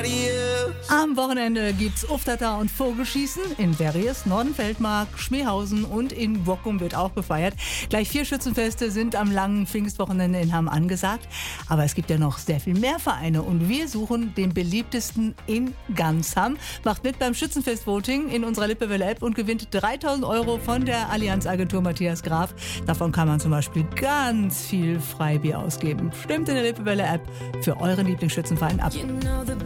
nobody else. Am Wochenende gibt's Uftata und Vogelschießen in Verries, Nordenfeldmark, Schmehausen und in Wockum wird auch gefeiert. Gleich 4 Schützenfeste sind am langen Pfingstwochenende in Hamm angesagt. Aber es gibt ja noch sehr viel mehr Vereine und wir suchen den beliebtesten in ganz Hamm. Macht mit beim Schützenfest-Voting in unserer Lippewelle App und gewinnt 3.000 € von der Allianz-Agentur Matthias Graf. Davon kann man zum Beispiel ganz viel Freibier ausgeben. Stimmt in der Lippewelle App für euren Lieblingsschützenverein ab.